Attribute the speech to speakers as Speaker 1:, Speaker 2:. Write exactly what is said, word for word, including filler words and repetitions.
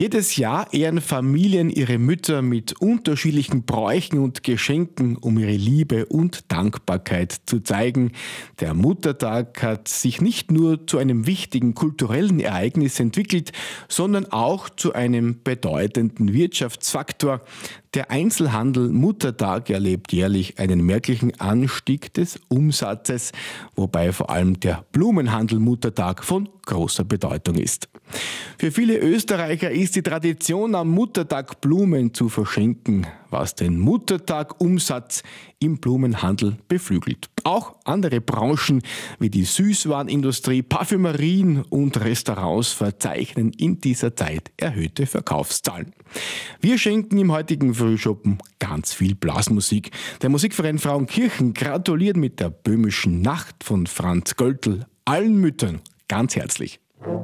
Speaker 1: Jedes Jahr ehren Familien ihre Mütter mit unterschiedlichen Bräuchen und Geschenken, um ihre Liebe und Dankbarkeit zu zeigen. Der Muttertag hat sich nicht nur zu einem wichtigen kulturellen Ereignis entwickelt, sondern auch zu einem bedeutenden Wirtschaftsfaktor. Der Einzelhandel Muttertag erlebt jährlich einen merklichen Anstieg des Umsatzes, wobei vor allem der Blumenhandel Muttertag von großer Bedeutung ist. Für viele Österreicher ist die Tradition, am Muttertag Blumen zu verschenken, was den Muttertag-Umsatz im Blumenhandel beflügelt. Auch andere Branchen wie die Süßwarenindustrie, Parfümerien und Restaurants verzeichnen in dieser Zeit erhöhte Verkaufszahlen. Wir schenken im heutigen Frühschoppen ganz viel Blasmusik. Der Musikverein Frauenkirchen gratuliert mit der Böhmischen Nacht von Franz Göltl allen Müttern ganz herzlich.